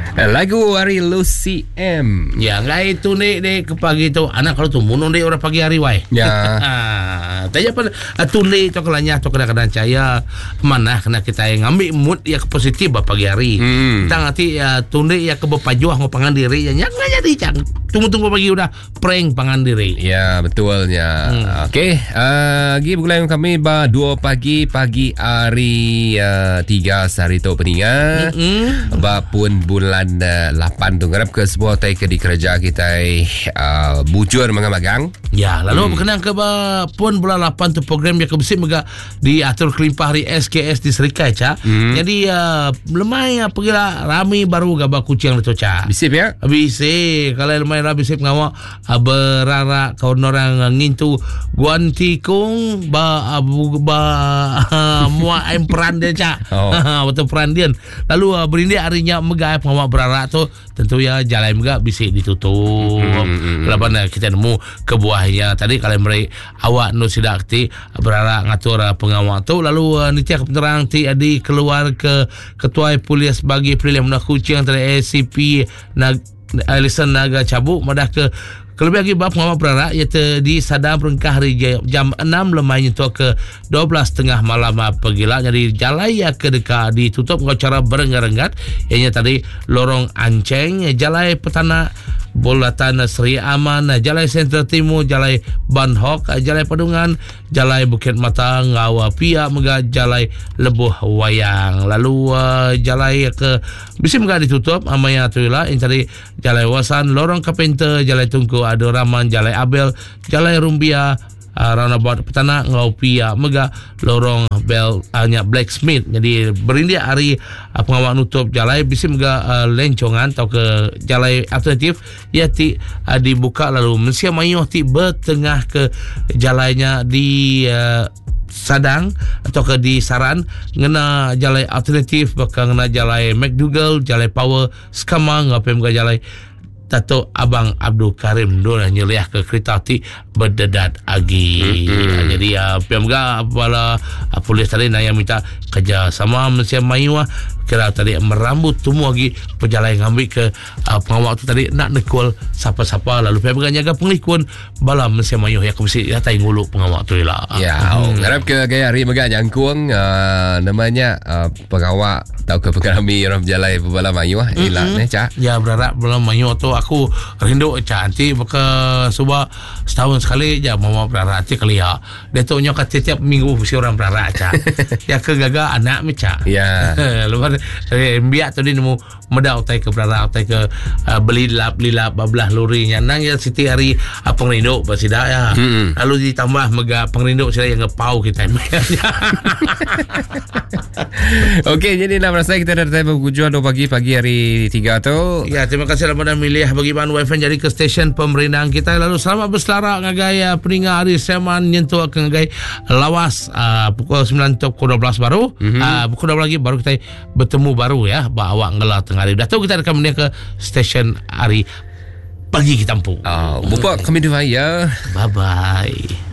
Lagu hari Lucy M. Ya, ngai tu ni ke pagi tu anak kalau tu munun dia orang pagi hari wai. Ya. Tanya pada tu ni tu kelanya tu kadang-kadang caya mana kena kita yang ambil mood ya ke positif pagi hari. Kita nanti tu ni ya ke berpajuah mau pangan diri ya nyang jadi cang. Tunggu-tunggu pagi udah prank pangan diri. Ya, betulnya. Okey, lagi bergulai kami 2 pagi hari 3 hari tu peningat. Pun bulan 8 tu ngarap ke sebuah tai ke di kerja kita bujur magang. Ya, lalu berkenaan ke pun bulan 8 tu program dia kebesik mega diatur kelimpah hari SKS di Serikai Cak. Jadi lemai pergilah rami baru gabak kucing itu Cak. Bisip ya? Bisip. Kalau lemai bisip ngawak berara kawan orang ngintu guan tikung mua peran dia Cak. Betul peran dia. Lalu berindik harinya mega ngawak berara tu tentu ya jalan mega bisip ditutup. Lepas kita nemu kebuahnya tadi kalau mereka awak no sidak ti berara ngatur pengawal tu lalu nitia kepenerang ti adi keluar ke ketua polis bagi pilihan mendak kucing antara ACP Alison Naga Cabuk madah ke lebih lagi bab pengawal berara iaitu di Sadang Perengkah hari jam 6 lemahnya tu ke 12.30 malam pergila jadi jalai ya ke dekat ditutup dengan cara berenggat-enggat ianya tadi lorong Anceng jalai Petana Bolatan Seri Aman jalai Sentral Timur jalai Banhok jalai Padungan jalai Bukit Mata Ngawa Pia mega jalai Lebuh Wayang lalu jalai ke bisa mega ditutup amanya tu lah ini tadi jalai Wasan lorong Kapenter jalai Tungku Ado Raman jalai Abel jalai Rumbia roundabout Petana Ngaupia mega lorong bel hanya Blacksmith jadi berindia hari pengawal nutup jalai bisa mega lencongan atau ke jalai alternatif ya ti dibuka lalu mensia mayuh ti bertengah ke jalainya di Sadang atau ke di Saran ngena jalai alternatif bakal ngena jalai McDougall jalai Power Skamang apa mega jalai Tato Abang Abdul Karim dona nyeliah ke kereta ti berdedat agi. Jadi PMG kepala polis tadi naya minta kerja sama Malaysia Mayuah kira tadi merambut temu lagi perjalanan ngambil ke pengawal tu tadi nak nekul siapa-siapa lalu PMG nyaga penglikuan bala Malaysia Mayuah ya mesti datai ngulu pengawal tu lah. Ya, ngarap ke gaya hari mega jangkuang namanya pengawal tahu ke pengalami orang berjalai bala Mayuah ilah ne Cak. Ya berharap bala Mayuah tu aku rindu Cak nanti baka sebab setahun sekali je mama berharap nanti kali ya dia tu nyokat setiap minggu mesti orang berharap Cak. Ya ke gaga anak me Cak. Ya. Lepas biak tu dia nemu medau tai ke berharap tai ke beli lap belah lorinya nang ya siti hari pengrindu pasida ya. Lalu ditambah mega pengrindu sila yang ngepau kita. Okey, jadi nak merasa kita dah berkujuan 2 pagi hari 3 tu. Ya, terima kasih dah milih bagi Ban WFM jadi ke stesen pemerintahan kita. Lalu selamat berselara ngagai peningat hari Seman nyentuh ke ngagai lawas pukul 9 atau pukul 12 baru. Pukul 12 lagi baru kita bertemu baru ya. Bawa ngelah tengah hari. Dah tahu kita akan menikah ke stesen hari pagi kita Tampu. Bupak kami dua ya. Bye-bye.